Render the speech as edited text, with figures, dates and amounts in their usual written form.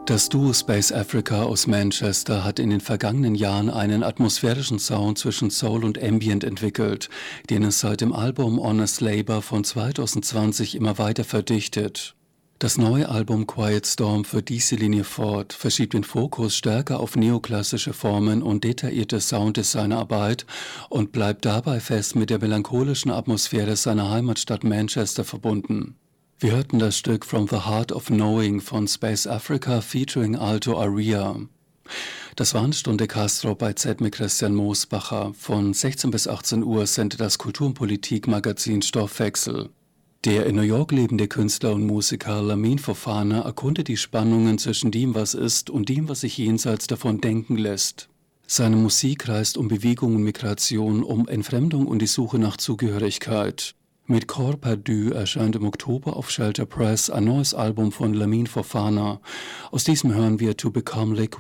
Das Duo Space Africa aus Manchester hat in den vergangenen Jahren einen atmosphärischen Sound zwischen Soul und Ambient entwickelt, den es seit dem Album Honest Labour von 2020 immer weiter verdichtet. Das neue Album Quiet Storm führt diese Linie fort, verschiebt den Fokus stärker auf neoklassische Formen und detaillierte Sounddesignarbeit und bleibt dabei fest mit der melancholischen Atmosphäre seiner Heimatstadt Manchester verbunden. Wir hörten das Stück From the Heart of Knowing von Space Africa featuring Alto Aria. Das war eine Stunde Castro bei Z mit Christian Moosbacher. Von 16 bis 18 Uhr sendet das Kultur- und Politik-Magazin Stoffwechsel. Der in New York lebende Künstler und Musiker Lamin Fofana erkundet die Spannungen zwischen dem, was ist, und dem, was sich jenseits davon denken lässt. Seine Musik kreist um Bewegung und Migration, um Entfremdung und die Suche nach Zugehörigkeit. Mit Corps Perdu erscheint im Oktober auf Shelter Press ein neues Album von Lamin Fofana. Aus diesem hören wir To Become Liquid.